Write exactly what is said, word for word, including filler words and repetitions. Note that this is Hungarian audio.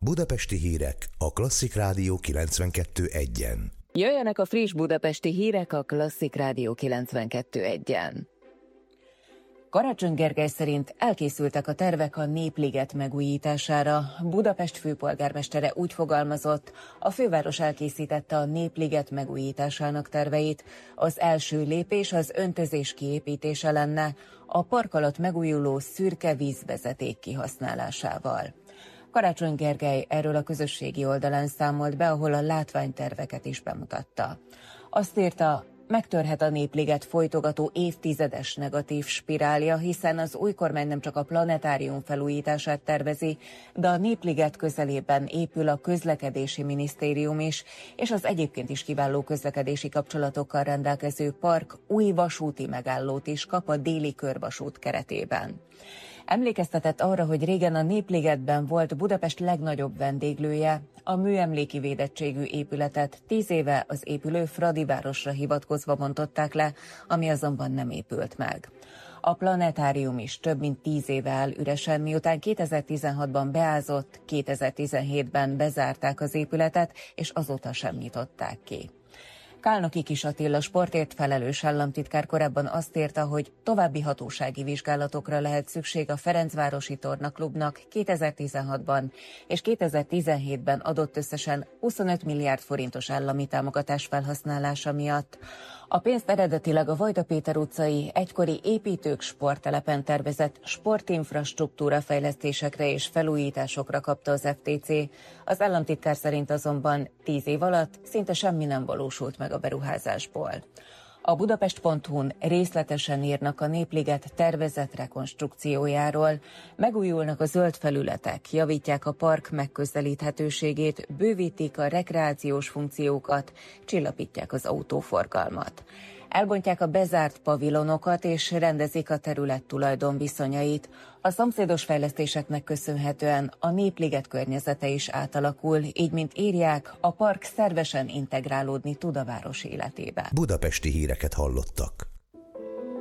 Budapesti hírek a Klasszik Rádió kilencvenkettő egyen. Jöjjenek a friss budapesti hírek a Klasszik Rádió kilencvenkettő egyen. Karácsony Gergely szerint elkészültek a tervek a Népliget megújítására. Budapest főpolgármestere úgy fogalmazott, a főváros elkészítette a Népliget megújításának terveit. Az első lépés az öntözés kiépítése lenne, a park alatt megújuló szürke vízvezeték kihasználásával. Karácsony Gergely erről a közösségi oldalán számolt be, ahol a látványterveket is bemutatta. Azt írta, megtörhet a Népliget folytogató évtizedes negatív spirálja, hiszen az új kormány nem csak a planetárium felújítását tervezi, de a Népliget közelében épül a közlekedési minisztérium is, és az egyébként is kiváló közlekedési kapcsolatokkal rendelkező park új vasúti megállót is kap a déli körvasút keretében. Emlékeztetett arra, hogy régen a Népligetben volt Budapest legnagyobb vendéglője, a műemléki védettségű épületet tíz éve az épülő Fradivárosra hivatkozva bontották le, ami azonban nem épült meg. A planetárium is több mint tíz éve áll üresen, miután kétezer-tizenhatban beázott, kétezer-tizenhétben bezárták az épületet, és azóta sem nyitották ki. Kálnoki Kis Attila sportért felelős államtitkár korábban azt írta, hogy további hatósági vizsgálatokra lehet szükség a Ferencvárosi Tornaklubnak kétezer-tizenhatban és kétezer-tizenhétben adott összesen huszonöt milliárd forintos állami támogatás felhasználása miatt. A pénzt eredetileg a Vajda Péter utcai egykori építők sporttelepen tervezett sportinfrastruktúra fejlesztésekre és felújításokra kapta az ef té cé. Az államtitkár szerint azonban tíz év alatt szinte semmi nem valósult meg a beruházásból. A budapest pont hu-n részletesen írnak a Népliget tervezett rekonstrukciójáról. Megújulnak a zöld felületek, javítják a park megközelíthetőségét, bővítik a rekreációs funkciókat, csillapítják az autóforgalmat. Elbontják a bezárt pavilonokat és rendezik a terület tulajdonviszonyait. A szomszédos fejlesztéseknek köszönhetően a Népliget környezete is átalakul, így mint írják, a park szervesen integrálódni tud a város életébe. Budapesti híreket hallottak.